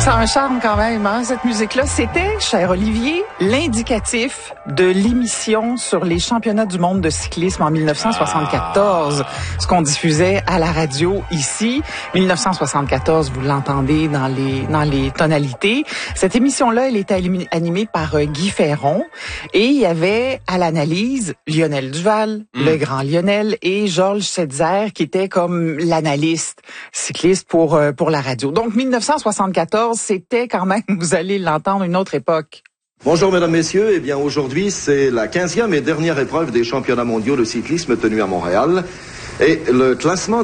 Ça a un charme quand même, hein, cette musique-là. C'était, cher Olivier, l'indicatif de l'émission sur les championnats du monde de cyclisme en 1974. Ce qu'on diffusait à la radio ici. 1974, vous l'entendez dans les tonalités. Cette émission-là, elle était animée par Guy Ferron. Et il y avait à l'analyse Lionel Duval, le grand Lionel, et Georges Setzer, qui était comme l'analyste cycliste pour la radio. Donc, 1974, c'était quand même, vous allez l'entendre, une autre époque. Bonjour mesdames, messieurs. Eh bien aujourd'hui, c'est la 15e et dernière épreuve des championnats mondiaux de cyclisme tenus à Montréal. Et le classement